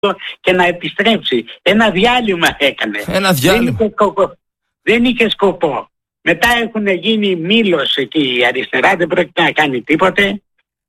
και να επιστρέψει. Ένα διάλειμμα έκανε. Ένα διάλειμμα. Δεν είχε σκοπό. Μετά έχουν γίνει μήλος εκεί η αριστερά, δεν πρόκειται να κάνει τίποτε.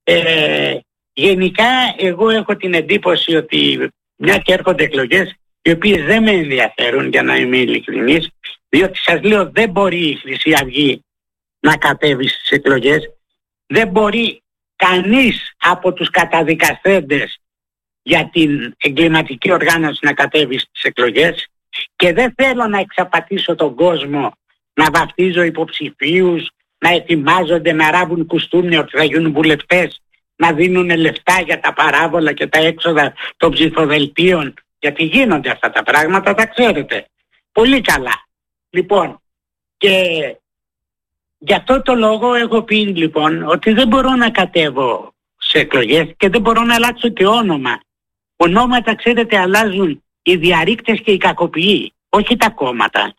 Γενικά εγώ έχω την εντύπωση ότι μια και έρχονται εκλογές, οι οποίες δεν με ενδιαφέρουν, για να είμαι ειλικρινής, διότι σας λέω δεν μπορεί η Χρυσή Αυγή να κατέβει στις εκλογές, δεν μπορεί κανείς από τους καταδικαστέντες για την εγκληματική οργάνωση να κατέβει στις εκλογές, και δεν θέλω να εξαπατήσω τον κόσμο, να βαφτίζω υποψηφίους, να ετοιμάζονται να ράβουν κουστούμια ότι θα γίνουν βουλευτές, να δίνουν λεφτά για τα παράβολα και τα έξοδα των ψηφοδελτίων, γιατί γίνονται αυτά τα πράγματα, τα ξέρετε πολύ καλά. Λοιπόν, και γι' αυτό το λόγο έχω πει λοιπόν ότι δεν μπορώ να κατέβω σε εκλογές και δεν μπορώ να αλλάξω και όνομα. Ονόματα, ξέρετε, αλλάζουν οι διαρρήκτες και οι κακοποιοί, όχι τα κόμματα.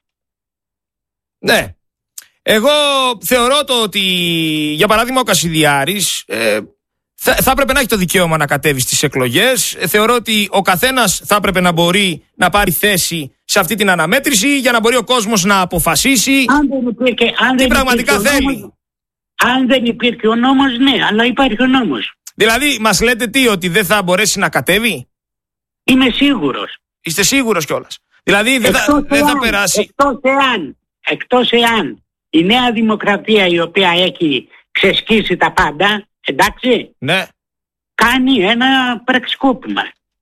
Ναι. Εγώ θεωρώ το ότι, για παράδειγμα, ο Κασιδιάρης θα έπρεπε να έχει το δικαίωμα να κατέβει στις εκλογές. Θεωρώ ότι ο καθένας θα έπρεπε να μπορεί να πάρει θέση σε αυτή την αναμέτρηση για να μπορεί ο κόσμος να αποφασίσει τι πραγματικά θέλει. Αν δεν υπήρχε ο νόμος, ναι, αλλά υπάρχει ο νόμος. Δηλαδή, μας λέτε τι, ότι δεν θα μπορέσει να κατέβει? Είμαι σίγουρος. Είστε σίγουρος κιόλας? Δηλαδή, δεν θα περάσει. Εκτός εάν η Νέα Δημοκρατία, η οποία έχει ξεσκίσει τα πάντα, εντάξει, ναι, κάνει ένα πραξικόπημα.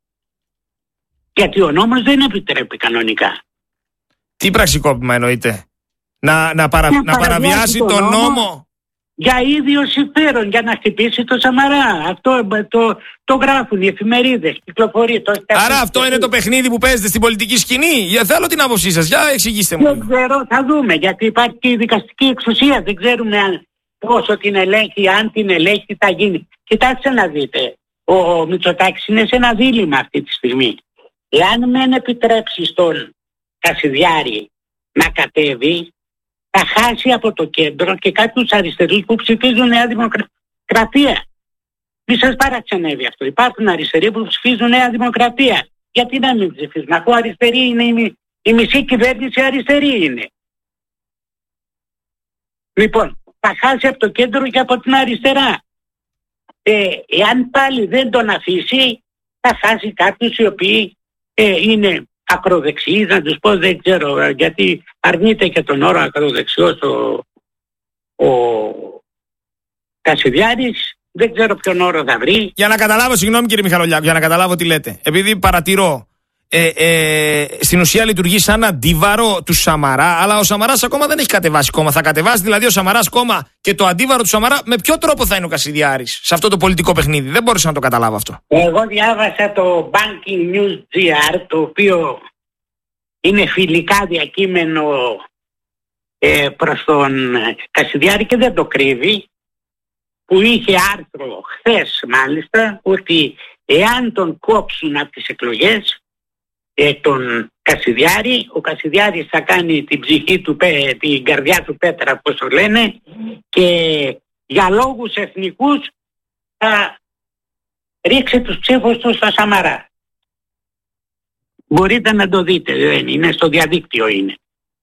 Γιατί ο νόμος δεν επιτρέπει κανονικά. Τι πραξικόπημα εννοείται? Να παραβιάσει τον νόμο για ίδιο συμφέρον, για να χτυπήσει το Σαμαρά. Αυτό το γράφουν οι εφημερίδες, κυκλοφορεί. Άρα αυτό είναι το παιχνίδι που παίζετε στην πολιτική σκηνή? Θέλω την άποψή σας, για εξηγήστε μου. Δεν ξέρω, θα δούμε, γιατί υπάρχει και η δικαστική εξουσία. Δεν ξέρουμε πόσο την ελέγχει, αν την ελέγχει, θα γίνει. Κοιτάξτε να δείτε, ο Μητσοτάκης είναι σε ένα δίλημμα αυτή τη στιγμή. Εάν μεν επιτρέψει στον Κασιδιάρη να κατέβει, θα χάσει από το κέντρο και κάποιους αριστερούς που ψηφίζουν Νέα Δημοκρατία. Μη σας παραξενεύει αυτό. Υπάρχουν αριστεροί που ψηφίζουν Νέα Δημοκρατία. Γιατί να μην ψηφίζουν? Αφού αριστερή είναι, η μισή κυβέρνηση αριστερή είναι. Λοιπόν, θα χάσει από το κέντρο και από την αριστερά. Εάν πάλι δεν τον αφήσει, θα χάσει κάποιους οι οποίοι είναι ακροδεξιοί, να τους πω, δεν ξέρω, γιατί αρνείται και τον όρο ακροδεξιός ο Κασιδιάρης, δεν ξέρω ποιον όρο θα βρει. Για να καταλάβω, συγγνώμη κύριε Μιχαλολιάκου, για να καταλάβω τι λέτε. Επειδή παρατηρώ, στην ουσία λειτουργεί σαν αντίβαρο του Σαμαρά, αλλά ο Σαμαράς ακόμα δεν έχει κατεβάσει κόμμα. Θα κατεβάσει δηλαδή ο Σαμαράς κόμμα και το αντίβαρο του Σαμαρά? Με ποιο τρόπο θα είναι ο Κασιδιάρης σε αυτό το πολιτικό παιχνίδι? Δεν μπορούσα να το καταλάβω αυτό. Εγώ διάβασα το Banking News GR, το οποίο είναι φιλικά διακείμενο προς τον Κασιδιάρη και δεν το κρύβει, που είχε άρθρο χθες μάλιστα, ότι εάν τον κόψουν από τις εκλογές τον Κασιδιάρη, ο Κασιδιάρης θα κάνει την ψυχή του, την καρδιά του πέτρα, όπως το λένε, και για λόγους εθνικούς θα ρίξει τους ψήφους του στο Σαμαρά. Μπορείτε να το δείτε, δεν είναι, στο διαδίκτυο είναι.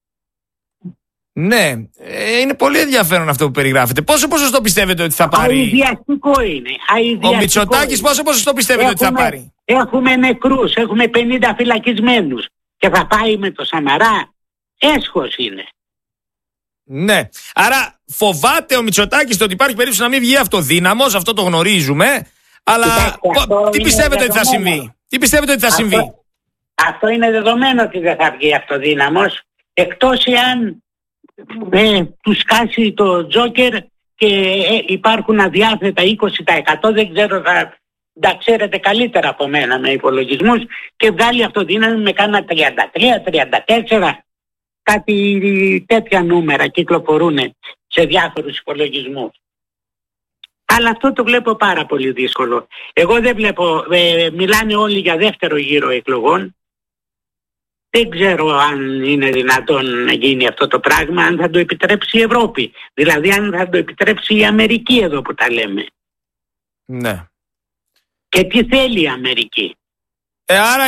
Ναι, είναι πολύ ενδιαφέρον αυτό που περιγράφετε. Πόσο ποσοστό πιστεύετε ότι θα πάρει? Αηδιαστικό είναι. Ο Μητσοτάκης πόσο ποσοστό πιστεύετε ότι θα πάρει? Έχουμε νεκρούς, έχουμε 50 φυλακισμένους και θα πάει με το Σαμαρά? Έσχος είναι. Ναι, άρα φοβάται ο Μητσοτάκης το ότι υπάρχει περίπτωση να μην βγει αυτοδύναμος, αυτό το γνωρίζουμε, αλλά τι πιστεύετε ότι θα συμβεί? Τι πιστεύετε ότι θα συμβεί? Αυτό είναι δεδομένο ότι δεν θα βγει αυτοδύναμος, εκτός εάν του σκάσει το τζόκερ και υπάρχουν αδιάθετα 20%, δεν ξέρω, τα ξέρετε καλύτερα από μένα με υπολογισμούς, και βγάλει αυτοδύναμη με κάνα 33-34, κάτι τέτοια νούμερα κυκλοφορούν σε διάφορους υπολογισμούς. Αλλά αυτό το βλέπω πάρα πολύ δύσκολο. Εγώ δεν βλέπω, μιλάνε όλοι για δεύτερο γύρο εκλογών. Δεν ξέρω αν είναι δυνατόν να γίνει αυτό το πράγμα, αν θα το επιτρέψει η Ευρώπη. Δηλαδή αν θα το επιτρέψει η Αμερική, εδώ που τα λέμε. Ναι. Και τι θέλει η Αμερική? Άρα